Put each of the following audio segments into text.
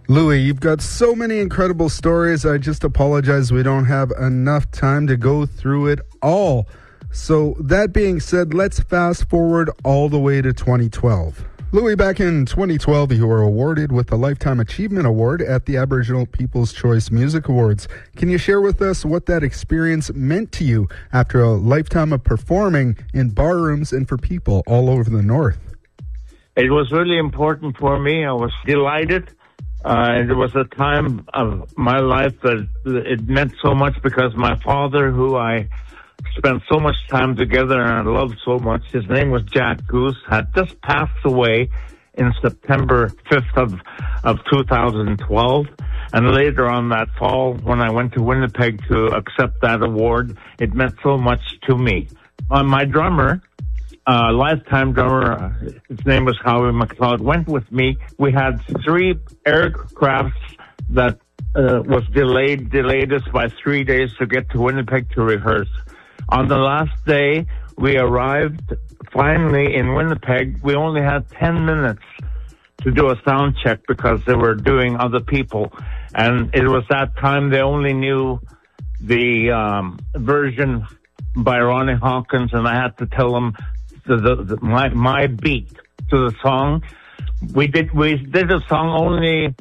Louis, you've got so many incredible stories. I just apologize we don't have enough time to go through it all. So that being said, let's fast forward all the way to 2012. Louis, back in 2012, you were awarded with the Lifetime Achievement Award at the Aboriginal People's Choice Music Awards. Can you share with us what that experience meant to you after a lifetime of performing in bar rooms and for people all over the North? It was really important for me. I was delighted. It was a time of my life that it meant so much because my father, who I spent so much time together and I loved so much, his name was Jack Goose, had just passed away in September 5th of 2012. And later on that fall, when I went to Winnipeg to accept that award, it meant so much to me. My drummer, lifetime drummer, his name was Howie McLeod, went with me. We had 3 aircrafts that delayed us by 3 days to get to Winnipeg to rehearse. On the last day, we arrived finally in Winnipeg. We only had 10 minutes to do a sound check because they were doing other people. And it was that time they only knew the version by Ronnie Hawkins, and I had to tell them my beat to the song. We did the song only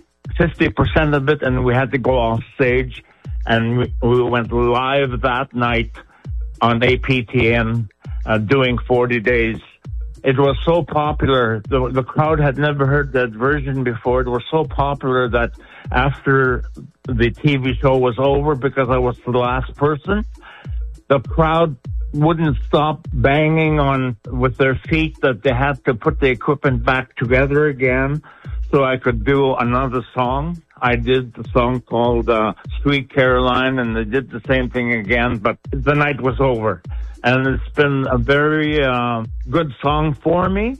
50% of it, and we had to go off stage, and we went live that night on APTN doing 40 days. It was so popular. The crowd had never heard that version before. It was so popular that after the TV show was over, because I was the last person, the crowd wouldn't stop banging on with their feet that they had to put the equipment back together again so I could do another song. I did the song called Sweet Caroline, and they did the same thing again, but the night was over. And it's been a very good song for me.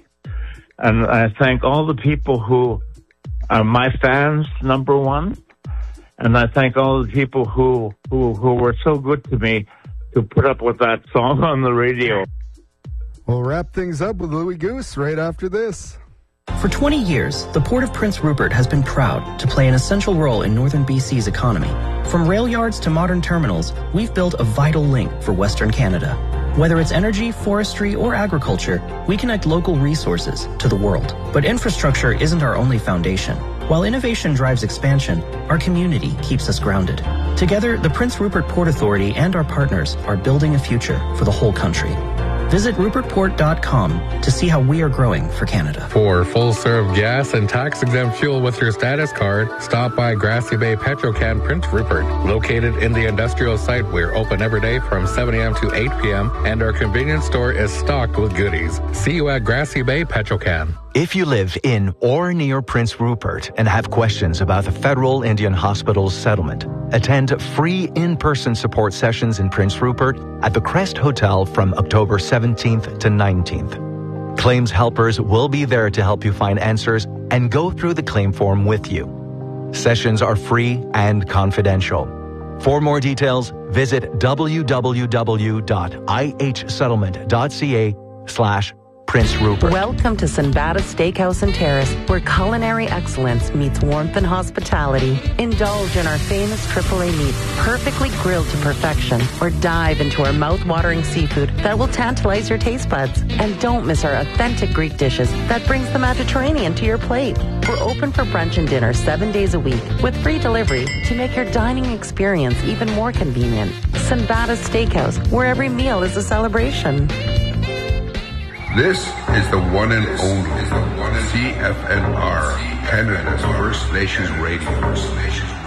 And I thank all the people who are my fans, number one. And I thank all the people who were so good to me to put up with that song on the radio. We'll wrap things up with Louis Goose right after this. For 20 years, the Port of Prince Rupert has been proud to play an essential role in northern BC's economy. From rail yards to modern terminals, we've built a vital link for Western Canada. Whether it's energy, forestry, or agriculture, we connect local resources to the world. But infrastructure isn't our only foundation. While innovation drives expansion, our community keeps us grounded. Together, the Prince Rupert Port Authority and our partners are building a future for the whole country. Visit rupertport.com to see how we are growing for Canada. For full-serve gas and tax-exempt fuel with your status card, stop by Grassy Bay Petrocan Prince Rupert. Located in the industrial site, we're open every day from 7 a.m. to 8 p.m., and our convenience store is stocked with goodies. See you at Grassy Bay Petrocan. If you live in or near Prince Rupert and have questions about the Federal Indian Hospitals settlement, attend free in-person support sessions in Prince Rupert at the Crest Hotel from October 17th to 19th. Claims helpers will be there to help you find answers and go through the claim form with you. Sessions are free and confidential. For more details, visit www.ihsettlement.ca/Prince Rupert. Welcome to Sinbada Steakhouse and Terrace, where culinary excellence meets warmth and hospitality. Indulge in our famous AAA meats, perfectly grilled to perfection, or dive into our mouth-watering seafood that will tantalize your taste buds. And don't miss our authentic Greek dishes that brings the Mediterranean to your plate. We're open for brunch and dinner 7 days a week with free delivery to make your dining experience even more convenient. Sinbada Steakhouse, where every meal is a celebration. This is the one and only CFNR, Canada's First Nations Radio.